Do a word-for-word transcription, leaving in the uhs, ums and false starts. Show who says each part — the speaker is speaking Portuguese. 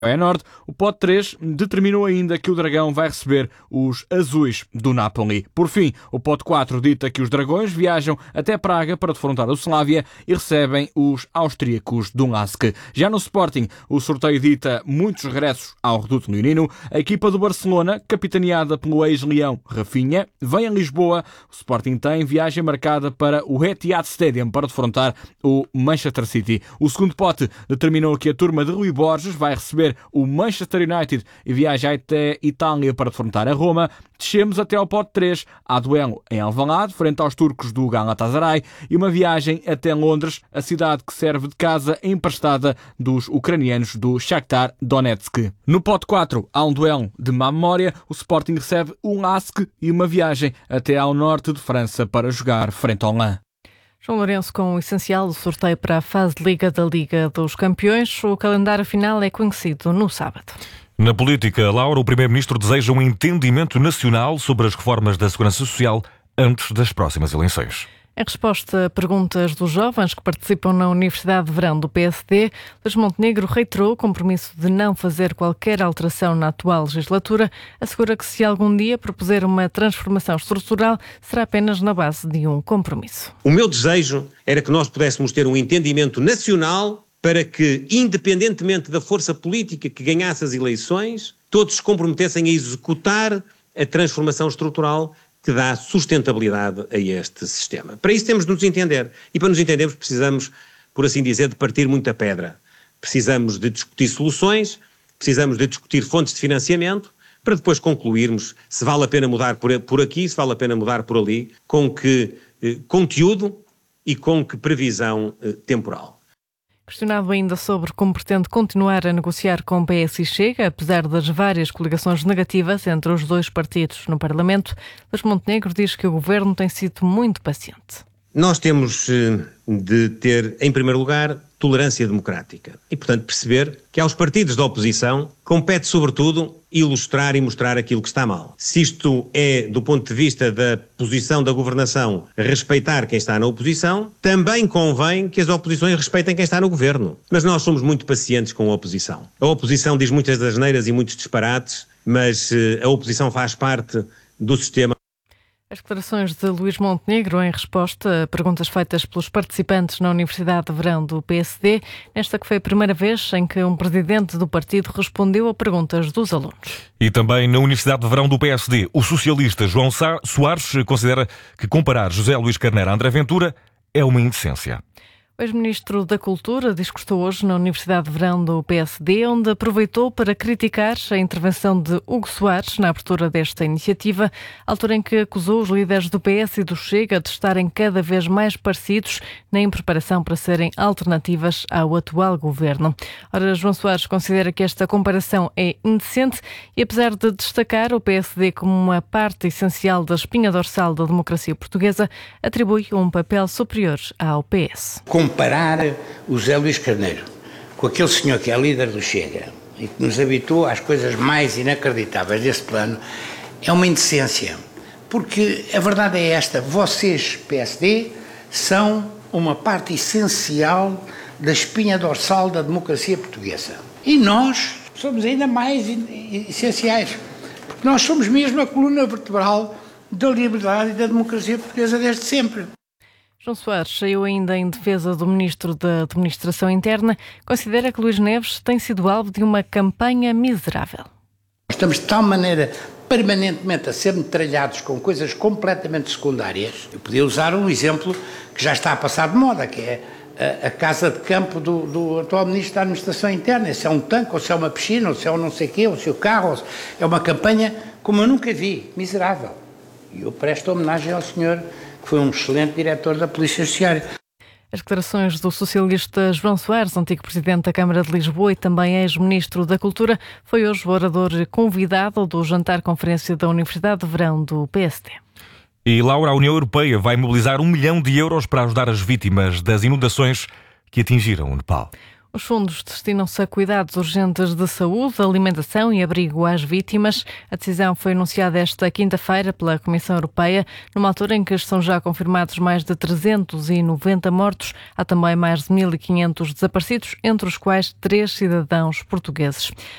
Speaker 1: É norte, o pote três determinou ainda que o Dragão vai receber os azuis do Napoli. Por fim, o pote quatro dita que os Dragões viajam até Praga para defrontar o Slavia e recebem os austríacos do Lask. Já no Sporting, o sorteio dita muitos regressos ao reduto leonino. A equipa do Barcelona, capitaneada pelo ex-leão Rafinha, vem a Lisboa. O Sporting tem viagem marcada para o Etihad Stadium para defrontar o Manchester City. O segundo pote determinou que a turma de Rui Borges vai receber o Manchester United e viaja até Itália para defrontar a Roma. Descemos até ao pote três. Há duelo em Alvalade, frente aos turcos do Galatasaray, e uma viagem até Londres, a cidade que serve de casa emprestada dos ucranianos do Shakhtar Donetsk. No pote quatro há um duelo de má memória. O Sporting recebe o Lask e uma viagem até ao norte de França para jogar frente ao Lens.
Speaker 2: João Lourenço com o essencial do sorteio para a fase de Liga da Liga dos Campeões. O calendário final é conhecido no sábado.
Speaker 3: Na política, Laura, o Primeiro-Ministro deseja um entendimento nacional sobre as reformas da Segurança Social antes das próximas eleições.
Speaker 2: Em resposta a perguntas dos jovens que participam na Universidade de Verão do P S D, Luís Montenegro reiterou o compromisso de não fazer qualquer alteração na atual legislatura. Assegura que se algum dia propuser uma transformação estrutural, será apenas na base de um compromisso.
Speaker 4: O meu desejo era que nós pudéssemos ter um entendimento nacional para que, independentemente da força política que ganhasse as eleições, todos se comprometessem a executar a transformação estrutural que dá sustentabilidade a este sistema. Para isso temos de nos entender. E para nos entendermos precisamos, por assim dizer, de partir muita pedra. Precisamos de discutir soluções, precisamos de discutir fontes de financiamento, para depois concluirmos se vale a pena mudar por, por aqui, se vale a pena mudar por ali, com que eh, conteúdo e com que previsão eh, temporal.
Speaker 2: Questionado ainda sobre como pretende continuar a negociar com o P S e Chega, apesar das várias coligações negativas entre os dois partidos no Parlamento, Luís Montenegro diz que o governo tem sido muito paciente.
Speaker 4: Nós temos de ter, em primeiro lugar, tolerância democrática e, portanto, perceber que aos partidos da oposição compete, sobretudo, ilustrar e mostrar aquilo que está mal. Se isto é, do ponto de vista da posição da governação, respeitar quem está na oposição, também convém que as oposições respeitem quem está no governo. Mas nós somos muito pacientes com a oposição. A oposição diz muitas asneiras e muitos disparates, mas a oposição faz parte do sistema.
Speaker 2: As declarações de Luís Montenegro em resposta a perguntas feitas pelos participantes na Universidade de Verão do P S D, nesta que foi a primeira vez em que um presidente do partido respondeu a perguntas dos alunos.
Speaker 3: E também na Universidade de Verão do P S D, o socialista João Soares considera que comparar José Luís Carneiro a André Ventura é uma indecência.
Speaker 2: O ex-ministro da Cultura discursou hoje na Universidade de Verão do P S D, onde aproveitou para criticar a intervenção de Hugo Soares na abertura desta iniciativa, altura em que acusou os líderes do P S e do Chega de estarem cada vez mais parecidos na impreparação para serem alternativas ao atual governo. Ora, João Soares considera que esta comparação é indecente e, apesar de destacar o P S D como uma parte essencial da espinha dorsal da democracia portuguesa, atribui um papel superior ao P S.
Speaker 5: Comparar o José Luís Carneiro com aquele senhor que é líder do Chega e que nos habituou às coisas mais inacreditáveis desse plano é uma indecência, porque a verdade é esta: vocês, P S D, são uma parte essencial da espinha dorsal da democracia portuguesa e nós somos ainda mais essenciais, porque nós somos mesmo a coluna vertebral da liberdade e da democracia portuguesa desde sempre.
Speaker 2: João Soares saiu ainda em defesa do Ministro da Administração Interna. Considera que Luís Neves tem sido alvo de uma campanha miserável.
Speaker 5: Estamos de tal maneira permanentemente a ser metralhados com coisas completamente secundárias. Eu podia usar um exemplo que já está a passar de moda, que é a, a casa de campo do, do atual Ministro da Administração Interna. Se é um tanque, ou se é uma piscina, ou se é um não sei o quê, ou se é o carro. Ou é uma campanha como eu nunca vi, miserável. E eu presto homenagem ao senhor, que foi um excelente diretor da Polícia Judiciária.
Speaker 2: As declarações do socialista João Soares, antigo presidente da Câmara de Lisboa e também ex-ministro da Cultura, foi hoje o orador convidado do jantar-conferência da Universidade de Verão do P S D.
Speaker 3: E, Laura, a União Europeia vai mobilizar um milhão de euros para ajudar as vítimas das inundações que atingiram o Nepal.
Speaker 2: Os fundos destinam-se a cuidados urgentes de saúde, alimentação e abrigo às vítimas. A decisão foi anunciada esta quinta-feira pela Comissão Europeia, numa altura em que estão já confirmados mais de trezentos e noventa mortos. Há também mais de mil e quinhentos desaparecidos, entre os quais três cidadãos portugueses.